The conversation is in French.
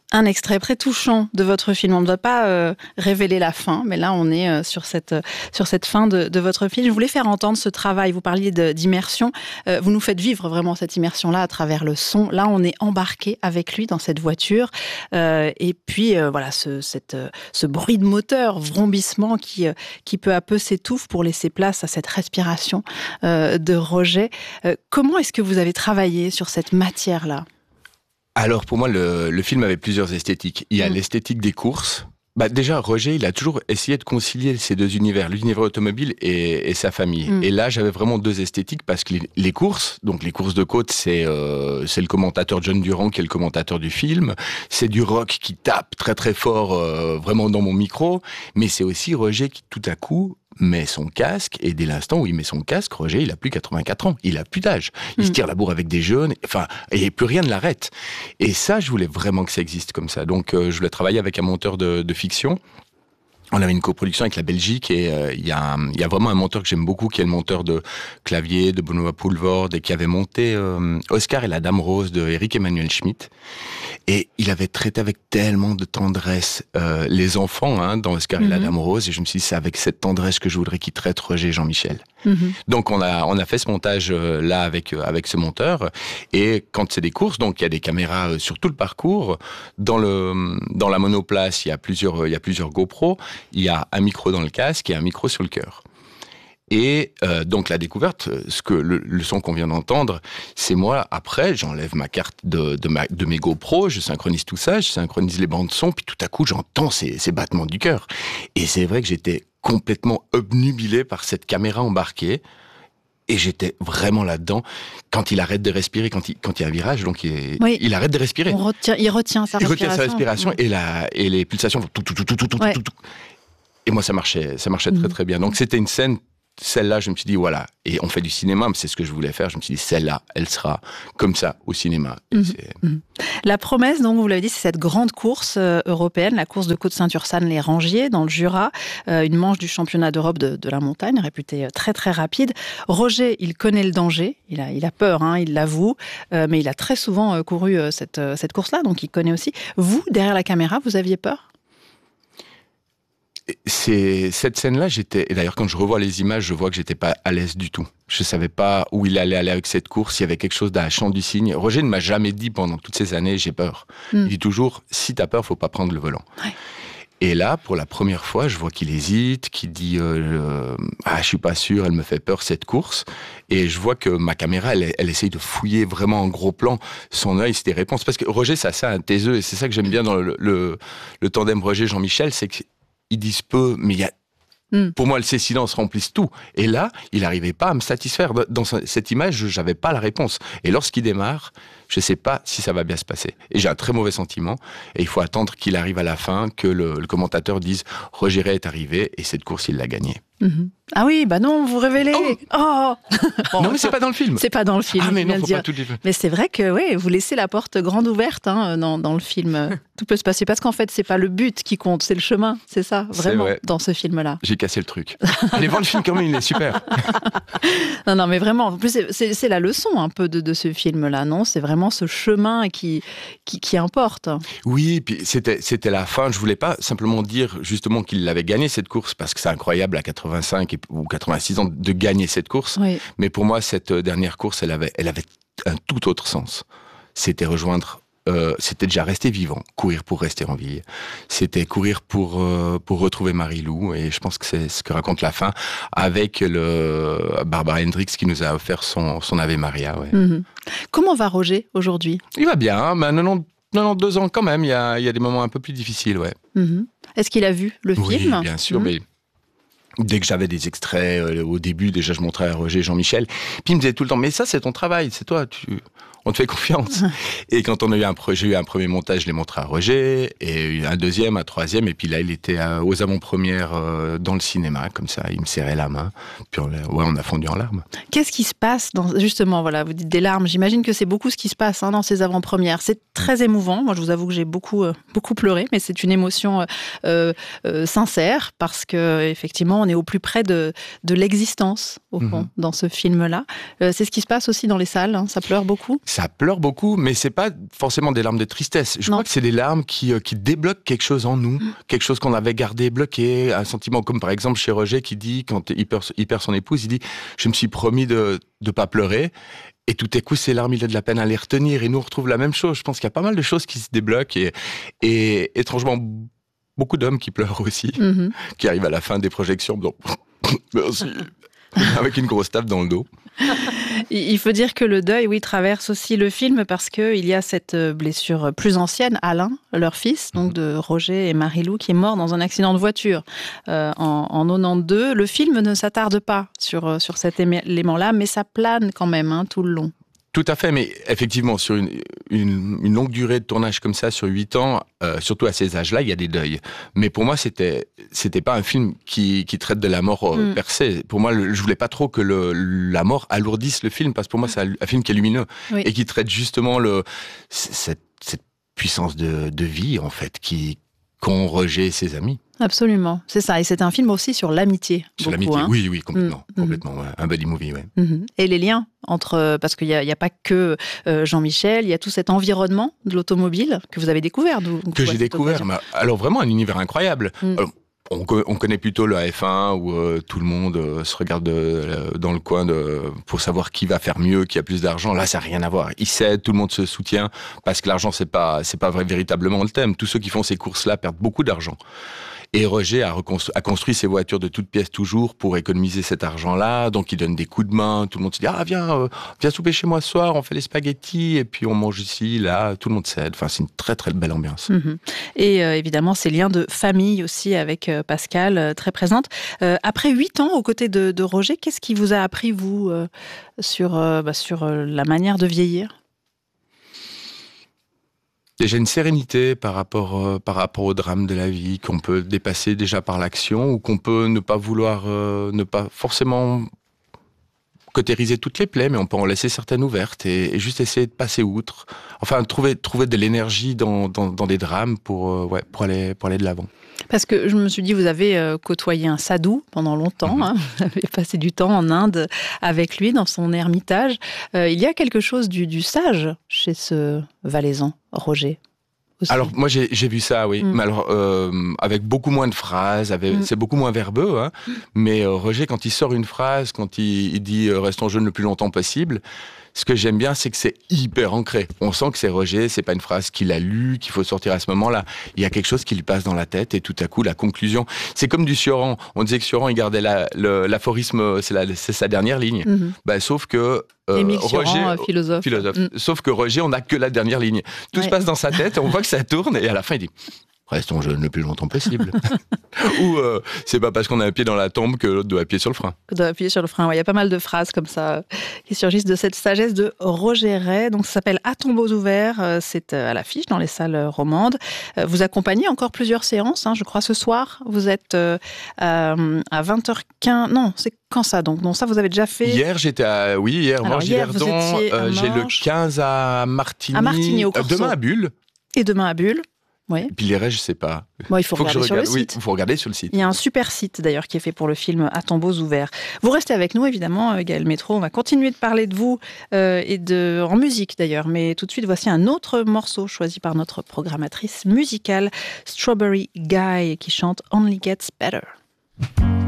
Un extrait très touchant de votre film. On ne va pas révéler la fin, mais là, on est sur cette fin de votre film. Je voulais faire entendre ce travail. Vous parliez d'immersion. Vous nous faites vivre vraiment cette immersion-là à travers le son. Là, on est embarqué avec lui dans cette voiture. Et puis, voilà, ce bruit de moteur, vrombissement qui peu à peu s'étouffe pour laisser place à cette respiration de Roger. Comment est-ce que vous avez travaillé sur cette matière-là ? Alors pour moi, le film avait plusieurs esthétiques. Il y a l'esthétique des courses. Déjà, Roger, il a toujours essayé de concilier ces deux univers, l'univers automobile et sa famille. Et là, j'avais vraiment deux esthétiques parce que les courses, donc les courses de côte, c'est le commentateur John Durand qui est le commentateur du film. C'est du rock qui tape très très fort vraiment dans mon micro. Mais c'est aussi Roger qui tout à coup met son casque, et dès l'instant où il met son casque, Roger, il a plus 84 ans, il a plus d'âge. Il se tire la bourre avec des jeunes, et plus rien ne l'arrête. Et ça, je voulais vraiment que ça existe comme ça. Donc, je voulais travailler avec un monteur de fiction. On avait une coproduction avec la Belgique et il y a vraiment un monteur que j'aime beaucoup qui est le monteur de Clavier, de Benoît Poulvord et qui avait monté Oscar et la Dame Rose de Eric Emmanuel Schmitt. Et il avait traité avec tellement de tendresse les enfants dans Oscar et la Dame Rose, et je me suis dit c'est avec cette tendresse que je voudrais qu'il traite Roger et Jean-Michel. Donc on a fait ce montage là avec ce monteur, et quand c'est des courses, donc il y a des caméras sur tout le parcours. Dans la monoplace, il y a plusieurs GoPro. Il y a un micro dans le casque et un micro sur le cœur. Et donc la découverte, le son qu'on vient d'entendre, c'est moi, après, j'enlève ma carte de mes GoPro, je synchronise tout ça, je synchronise les bandes son, puis tout à coup, j'entends ces battements du cœur. Et c'est vrai que j'étais complètement obnubilé par cette caméra embarquée. Et j'étais vraiment là-dedans. Quand il arrête de respirer, quand il y a un virage, donc il arrête de respirer. Il retient sa respiration. Et les pulsations vont tout. Et moi, ça marchait très très bien. Donc c'était une scène, celle-là, je me suis dit, voilà. Et on fait du cinéma, mais c'est ce que je voulais faire. Je me suis dit, celle-là, elle sera comme ça au cinéma. La promesse, donc, vous l'avez dit, c'est cette grande course européenne, la course de Côte-Saint-Ursanne-les-Rangiers, dans le Jura, une manche du championnat d'Europe de la montagne, réputée très très rapide. Roger, il connaît le danger, il a peur, il l'avoue, mais il a très souvent couru cette course-là, donc il connaît aussi. Vous, derrière la caméra, vous aviez peur ? Cette scène-là, et d'ailleurs quand je revois les images, je vois que j'étais pas à l'aise du tout. Je savais pas où il allait aller avec cette course, il y avait quelque chose d'un chant du cygne. Roger ne m'a jamais dit pendant toutes ces années, j'ai peur. Il dit toujours, si t'as peur, faut pas prendre le volant. Ouais. Et là, pour la première fois, je vois qu'il hésite, qu'il dit, je suis pas sûr, elle me fait peur cette course. Et je vois que ma caméra, elle essaye de fouiller vraiment en gros plan son œil, c'est des réponses. Parce que Roger, c'est assez un taiseux, et c'est ça que j'aime bien dans le tandem Roger-Jean-Michel, c'est que ils disent peu, mais il y a pour moi, ces silences remplissent tout. Et là, il n'arrivait pas à me satisfaire. Dans cette image, je n'avais pas la réponse. Et lorsqu'il démarre, je ne sais pas si ça va bien se passer. Et j'ai un très mauvais sentiment. Et il faut attendre qu'il arrive à la fin, que le commentateur dise « Roger est arrivé » et cette course, il l'a gagnée. Ah oui, non, vous révélez. Bon. Non, mais c'est pas dans le film. C'est pas dans le film. Ah mais non, faut pas tout dire. Mais c'est vrai que vous laissez la porte grande ouverte dans le film. Tout peut se passer parce qu'en fait, c'est pas le but qui compte, c'est le chemin, c'est ça, vraiment, dans ce film-là. J'ai cassé le truc. Allez voir le film quand même, il est super. Non, mais vraiment, en plus, c'est la leçon un peu de ce film-là, non ? C'est vraiment ce chemin qui importe. Oui, puis c'était la fin. Je voulais pas simplement dire justement qu'il avait gagné cette course parce que c'est incroyable à 85 ou 86 ans de gagner cette course. Oui. Mais pour moi, cette dernière course, elle avait un tout autre sens. C'était rejoindre. C'était déjà rester vivant, courir pour rester en vie. C'était courir pour retrouver Marie-Lou, et je pense que c'est ce que raconte la fin, avec Barbara Hendricks qui nous a offert son Ave Maria. Ouais. Comment va Roger aujourd'hui ? Il va bien, 92 ans quand même, il y a des moments un peu plus difficiles, ouais. Est-ce qu'il a vu le film ? Oui, bien sûr, mais dès que j'avais des extraits, au début, déjà je montrais à Roger et Jean-Michel, puis il me disait tout le temps, mais ça c'est ton travail, c'est toi, on te fait confiance. Et quand j'ai eu un premier montage, je l'ai montré à Roger, et un deuxième, un troisième, et puis là, il était aux avant-premières dans le cinéma, comme ça, il me serrait la main, puis on a fondu en larmes. Qu'est-ce qui se passe justement, voilà, vous dites des larmes, j'imagine que c'est beaucoup ce qui se passe dans ces avant-premières. C'est très émouvant, moi je vous avoue que j'ai beaucoup pleuré, mais c'est une émotion sincère, parce que effectivement, on est au plus près de l'existence, au fond, dans ce film-là. C'est ce qui se passe aussi dans les salles, ça pleure beaucoup ? ça pleure beaucoup, mais c'est pas forcément des larmes de tristesse. Je crois que c'est des larmes qui débloquent quelque chose en nous, quelque chose qu'on avait gardé bloqué, un sentiment comme par exemple chez Roger qui dit, quand il perd son épouse, il dit « je me suis promis de pas pleurer ». Et tout à coup, ces larmes, il a de la peine à les retenir. Et nous, on retrouve la même chose. Je pense qu'il y a pas mal de choses qui se débloquent. Et étrangement, beaucoup d'hommes qui pleurent aussi, qui arrivent à la fin des projections. Donc, merci. Avec une grosse tape dans le dos. Il faut dire que le deuil, oui, traverse aussi le film parce qu'il y a cette blessure plus ancienne, Alain, leur fils, donc de Roger et Marie-Lou, qui est mort dans un accident de voiture en 92. Le film ne s'attarde pas sur cet élément-là, mais ça plane quand même tout le long. Tout à fait, mais effectivement, sur une longue durée de tournage comme ça, sur 8 ans, surtout à ces âges-là, il y a des deuils. Mais pour moi, c'était pas un film qui traite de la mort per se. Pour moi, je voulais pas trop que la mort alourdisse le film, parce que pour moi, c'est un film qui est lumineux et qui traite justement cette puissance de vie, en fait, qu'ont Roger et ses amis. Absolument, c'est ça. Et c'est un film aussi sur l'amitié. Sur l'amitié, oui, complètement. Complètement, ouais. Un buddy movie, oui. Et les liens entre... Parce qu'il n'y a pas que Jean-Michel, il y a tout cet environnement de l'automobile que vous avez découvert. Que j'ai découvert. Alors vraiment, un univers incroyable. On connaît plutôt le F1 où tout le monde se regarde dans le coin pour savoir qui va faire mieux, qui a plus d'argent. Là, ça n'a rien à voir. Ils s'aident, tout le monde se soutient parce que l'argent, c'est pas véritablement le thème. Tous ceux qui font ces courses-là perdent beaucoup d'argent. Et Roger a construit ses voitures de toutes pièces toujours pour économiser cet argent-là. Donc, il donne des coups de main. Tout le monde se dit « Ah, viens souper chez moi ce soir, on fait les spaghettis. Et puis, on mange ici, là. » Tout le monde s'aide. Enfin, c'est une très, très belle ambiance. Et évidemment, ces liens de famille aussi avec Pascal, très présente. Après 8 ans aux côtés de Roger, qu'est-ce qui vous a appris, vous, sur la manière de vieillir ? Déjà une sérénité par rapport au drame de la vie qu'on peut dépasser déjà par l'action ou qu'on peut ne pas vouloir, ne pas forcément cautériser toutes les plaies, mais on peut en laisser certaines ouvertes et juste essayer de passer outre. Enfin, trouver de l'énergie dans des drames pour aller de l'avant. Parce que je me suis dit, vous avez côtoyé un sadhu pendant longtemps, vous avez passé du temps en Inde avec lui dans son ermitage. Il y a quelque chose du sage chez ce Valaisan, Roger aussi. Alors moi j'ai vu ça, oui, mais alors avec beaucoup moins de phrases, c'est beaucoup moins verbeux, mais Roger, quand il sort une phrase, quand il dit restons jeunes le plus longtemps possible, ce que j'aime bien, c'est que c'est hyper ancré. On sent que c'est Roger, c'est pas une phrase qu'il a lue, qu'il faut sortir à ce moment-là. Il y a quelque chose qui lui passe dans la tête et tout à coup, la conclusion. C'est comme du Sioran. On disait que Sioran, il gardait l'aphorisme, c'est sa dernière ligne. Sauf que Émile Roger, Sioran, philosophe. Sauf que Roger, on n'a que la dernière ligne. Tout se passe dans sa tête, on voit que ça tourne et à la fin, il dit restons jeunes le plus longtemps possible. Ou c'est pas parce qu'on a un pied dans la tombe que l'autre doit appuyer sur le frein. Doit appuyer sur le frein. Il y a pas mal de phrases comme ça qui surgissent de cette sagesse de Roger Ray. Donc ça s'appelle À tombeaux ouverts. C'est à l'affiche dans les salles romandes. Vous accompagnez encore plusieurs séances. Je crois ce soir. Vous êtes à 20h15. Non, c'est quand ça donc? Non, ça vous avez déjà fait. Hier, j'étais à Morgy-Verdon. J'ai le 15 à Martigny. À Martigny au Corso. Demain à Bulle. Et demain à Bulle. Oui. Et puis les restes, je sais pas. Bon, il faut regarder sur le site. Oui, il faut regarder sur le site. Il y a un super site d'ailleurs qui est fait pour le film À tombeaux ouverts. Vous restez avec nous évidemment, Gaël Métro. On va continuer de parler de vous en musique d'ailleurs. Mais tout de suite, voici un autre morceau choisi par notre programmatrice musicale, Strawberry Guy, qui chante Only Gets Better.